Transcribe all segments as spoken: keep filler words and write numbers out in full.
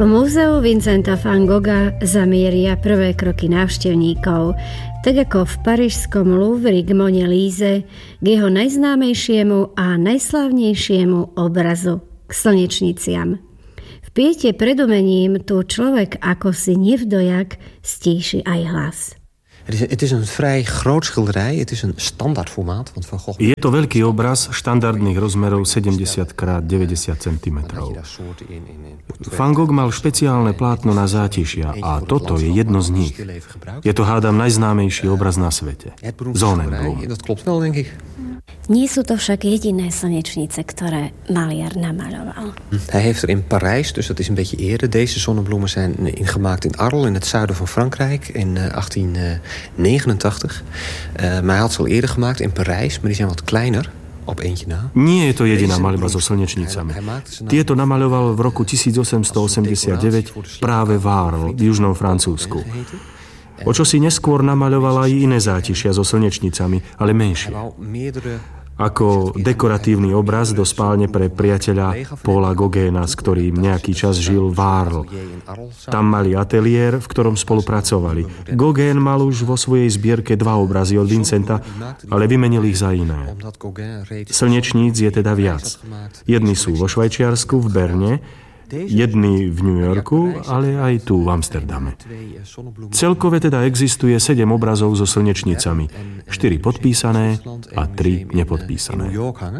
V múzeu Vincenta van Gogha zamieria prvé kroky návštevníkov, tak ako v parížskom Louvre k Mone Líze, k jeho najznámejšiemu a najslávnejšiemu obrazu, k slnečniciam. V piete pred umením tu človek ako si nevdojak stíši aj hlas. Het is, het is een vrij groot schilderij. Het is een standaardformaat. Want Van Gogh... Je to veľký obraz štandardných rozmerov sedemdesiat krát deväťdesiat centimetrov. Van Gogh mal špeciálne plátno na zátišia a toto je jedno z nich. Je to, hádam, najznámejší obraz na svete. Sonnenblumen. Nie sú to však jediné slnečnice, ktoré maliar namaľoval. Hij heeft er in Parijs, dus dat is een beetje eerder. Deze zonnebloemen zijn ingemaakt in Arles, in het zuiden van Frankrijk, in achttien negenentachtig. Uh, maar hij had ze al eerder gemaakt in Parijs, maar die zijn wat kleiner. Op eentje na. Nie je to jediná maľba so slnečnicami. Tieto namaľoval v roku tisícosemstoosemdesiatdeväť práve v Arles, v južnom Francúzsku. O čo si neskôr namaľovala aj iné zátišia so slnečnicami, ale menšie. Ako dekoratívny obraz do spálne pre priateľa Paula Gauguina, s ktorým nejaký čas žil v Arles. Tam mali ateliér, v ktorom spolupracovali. Gauguin mal už vo svojej zbierke dva obrazy od Vincenta, ale vymenil ich za iné. Slnečníc je teda viac. Jedni sú vo Švajčiarsku, v Berne, jedný v New Yorku, ale aj tu v Amsterdame. Celkové teda existuje sedem obrazov so slnečnicami, štyri podpísané a tri nepodpísané.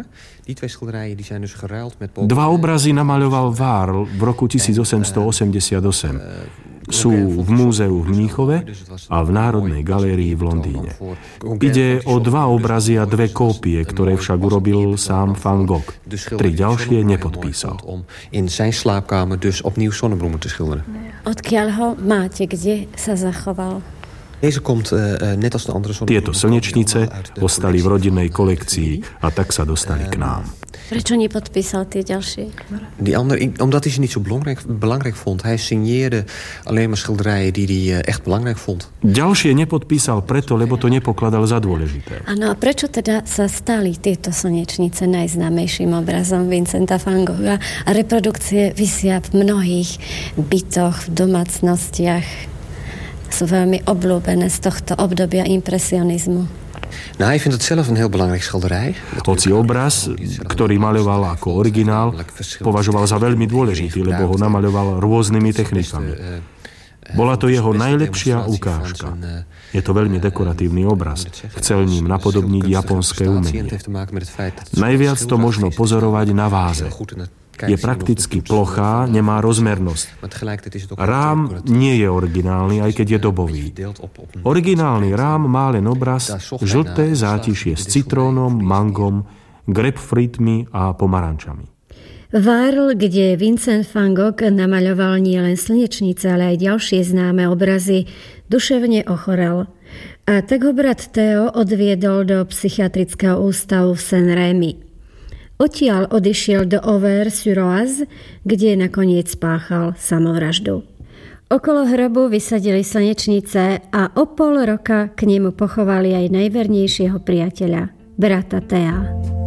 Dva obrazy namaľoval Varl v roku tisícosemstoosemdesiatosem. Sú v múzeu v Mníchove a v Národnej galérii v Londýne. Ide o dva obrazy a dve kópie, ktoré však urobil sám Van Gogh. Tri ďalšie nepodpísal. Odkiaľ ho máte, kde sa zachoval? Tieto slnečnice ostali v rodinnej kolekcii a tak sa dostali k nám. Prečo nepodpísal tie ďalšie? Die andere, omdat hij ze niet zo belangrijk, belangrijk vond. Hij signeerde alleen maar schilderijen die hij echt belangrijk vond. Ďalšie nepodpísal preto, lebo to nepokladal za dôležité. Áno, a prečo teda sa stali tieto slnečnice najznámejším obrazom Vincenta van Gogha a reprodukcie visia v mnohých bytoch, v domácnostiach? Sú veľmi obľúbené z tohto obdobia impresionizmu. Nou, hij vindt het zelf een heel belangrijk schilderij. Hoci obraz, ktorý maľoval ako originál, považoval za veľmi dôležitý, lebo ho namaľoval rôznymi technikami. Bola to jeho najlepšia ukážka. Je to veľmi dekoratívny obraz. Chcel ním napodobniť japonské umenie. Najviac to možno pozorovať na váze. Je prakticky plochá, nemá rozmernosť. Rám nie je originálny, aj keď je dobový. Originálny rám má len obraz, žlté zátišie s citrónom, mangom, grapefruitmi a pomarančami. V Arles, kde Vincent van Gogh namaľoval nielen slnečnice, ale aj ďalšie známe obrazy, duševne ochorel. A tak ho brat Theo odviedol do psychiatrického ústavu v Saint-Rémy. Odtiaľ odišiel do Auvers-sur-Oise, kde nakoniec spáchal samovraždu. Okolo hrobu vysadili slnečnice a o pol roka k nemu pochovali aj najvernejšieho priateľa, brata Thea.